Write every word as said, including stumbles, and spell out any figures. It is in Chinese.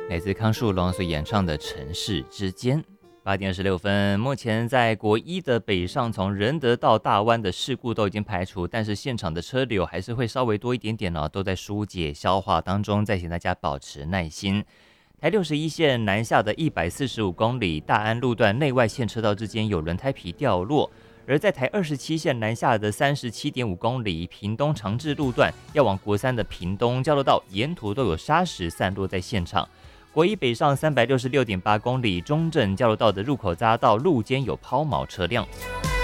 来自康树龙所演唱的《城市之间》。八点二十六分，目前在国一的北上从仁德到大湾的事故都已经排除，但是现场的车流还是会稍微多一点点哦，都在疏解消化当中，再请大家保持耐心。台六十一线南下的一百四十五公里大安路段内外线车道之间有轮胎皮掉落，而在台二十七线南下的三十七点五公里屏东长治路段要往国三的屏东交流道沿途都有砂石散落在现场。国一北上三百六十六点八公里中正交流道的入口匝道路肩有抛锚车辆。